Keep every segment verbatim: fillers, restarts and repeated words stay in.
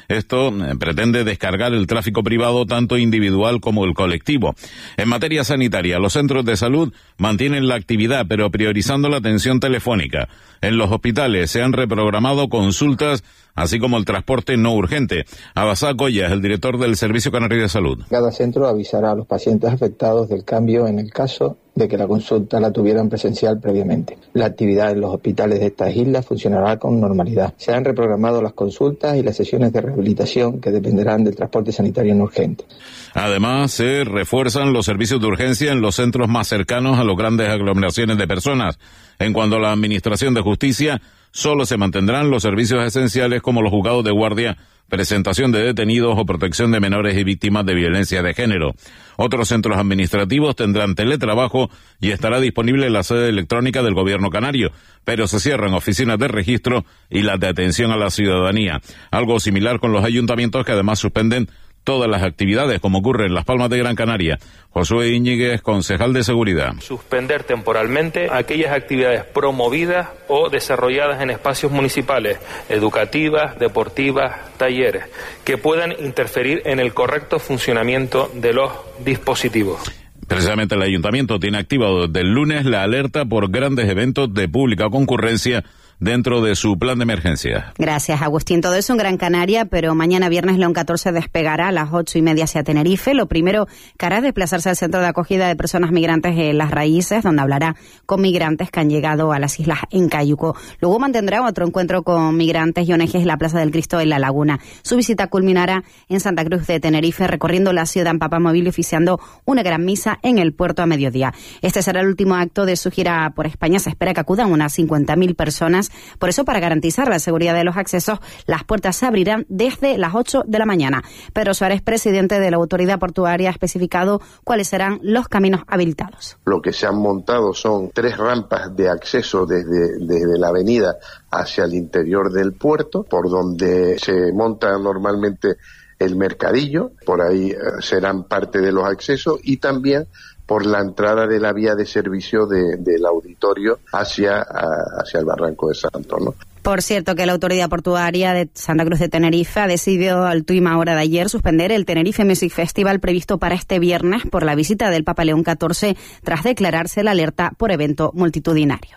Esto eh, pretende descargar el tráfico privado tanto individual como el colectivo. En materia sanitaria, los centros de salud mantienen la actividad, pero priorizando la atención telefónica. En los hospitales se han reprogramado consultas, así como el transporte no urgente. Abasá Coya es el director del Servicio Canario de Salud. Cada centro avisará a los pacientes afectados del cambio en el caso de que la consulta la tuvieran presencial previamente. La actividad en los hospitales de estas islas funcionará con normalidad. Se han reprogramado las consultas y las sesiones de rehabilitación que dependerán del transporte sanitario no urgente. Además, se refuerzan los servicios de urgencia en los centros más cercanos a las grandes aglomeraciones de personas. En cuanto a la Administración de Justicia, solo se mantendrán los servicios esenciales como los juzgados de guardia, presentación de detenidos o protección de menores y víctimas de violencia de género. Otros centros administrativos tendrán teletrabajo y estará disponible la sede electrónica del gobierno canario, pero se cierran oficinas de registro y las de atención a la ciudadanía. Algo similar con los ayuntamientos, que además suspenden todas las actividades, como ocurre en Las Palmas de Gran Canaria. Josué Íñiguez, concejal de Seguridad. Suspender temporalmente aquellas actividades promovidas o desarrolladas en espacios municipales, educativas, deportivas, talleres, que puedan interferir en el correcto funcionamiento de los dispositivos. Precisamente el ayuntamiento tiene activado desde el lunes la alerta por grandes eventos de pública concurrencia dentro de su plan de emergencia. Gracias, Agustín. Todo eso en Gran Canaria, pero mañana viernes León catorce despegará a las ocho y media hacia Tenerife. Lo primero que hará es desplazarse al centro de acogida de personas migrantes en Las Raíces, donde hablará con migrantes que han llegado a las islas en Cayuco. Luego mantendrá otro encuentro con migrantes y O N Ges en la Plaza del Cristo en La Laguna. Su visita culminará en Santa Cruz de Tenerife, recorriendo la ciudad en papamóvil y oficiando una gran misa en el puerto a mediodía. Este será el último acto de su gira por España. Se espera que acudan unas cincuenta mil personas. Por eso, para garantizar la seguridad de los accesos, las puertas se abrirán desde las ocho de la mañana. Pedro Suárez, presidente de la autoridad portuaria, ha especificado cuáles serán los caminos habilitados. Lo que se han montado son tres rampas de acceso desde, desde la avenida hacia el interior del puerto, por donde se monta normalmente el mercadillo, por ahí serán parte de los accesos, y también por la entrada de la vía de servicio de, del auditorio hacia, a, hacia el Barranco de Santo, ¿no? Por cierto, que la autoridad portuaria de Santa Cruz de Tenerife ha decidido a última hora de ayer suspender el Tenerife Music Festival previsto para este viernes por la visita del Papa León catorce, tras declararse la alerta por evento multitudinario.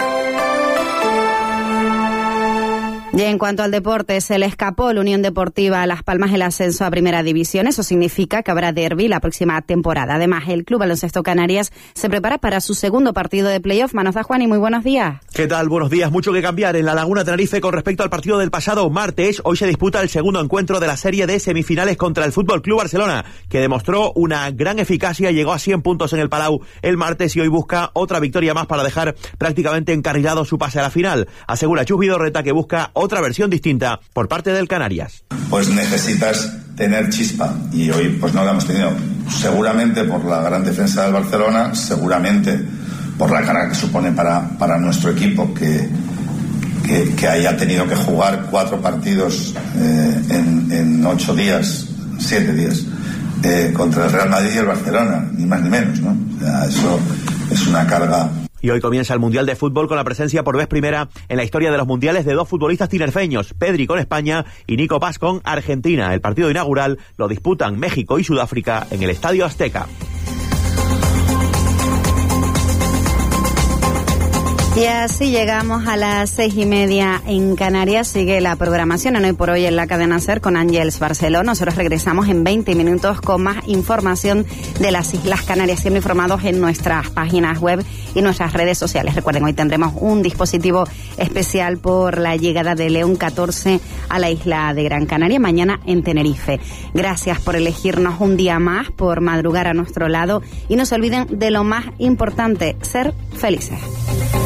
Y en cuanto al deporte, se le escapó la Unión Deportiva Las Palmas el ascenso a Primera División. Eso significa que habrá derbi la próxima temporada. Además, el Club Baloncesto Canarias se prepara para su segundo partido de playoff. Manos a Juan y muy buenos días. ¿Qué tal? Buenos días. Mucho que cambiar en la Laguna Tenerife con respecto al partido del pasado martes. Hoy se disputa el segundo encuentro de la serie de semifinales contra el Fútbol Club Barcelona, que demostró una gran eficacia, llegó a cien puntos en el Palau el martes y hoy busca otra victoria más para dejar prácticamente encarrilado su pase a la final. Asegura Chus Vidorreta que busca otra versión distinta por parte del Canarias. Pues necesitas tener chispa y hoy pues no la hemos tenido, seguramente por la gran defensa del Barcelona, seguramente por la carga que supone para, para nuestro equipo que, que, que haya tenido que jugar cuatro partidos eh, en, en ocho días, siete días eh, contra el Real Madrid y el Barcelona, ni más ni menos, ¿no? O sea, eso es una carga. Y hoy comienza el Mundial de Fútbol con la presencia por vez primera en la historia de los mundiales de dos futbolistas tinerfeños, Pedri con España y Nico Paz con Argentina. El partido inaugural lo disputan México y Sudáfrica en el Estadio Azteca. Y así llegamos a las seis y media en Canarias. Sigue la programación en Hoy por Hoy en la cadena SER con Ángeles Barceló. Nosotros regresamos en veinte minutos con más información de las Islas Canarias, siempre informados en nuestras páginas web y nuestras redes sociales. Recuerden, hoy tendremos un dispositivo especial por la llegada de León catorce a la isla de Gran Canaria, mañana en Tenerife. Gracias por elegirnos un día más, por madrugar a nuestro lado y no se olviden de lo más importante, ser felices.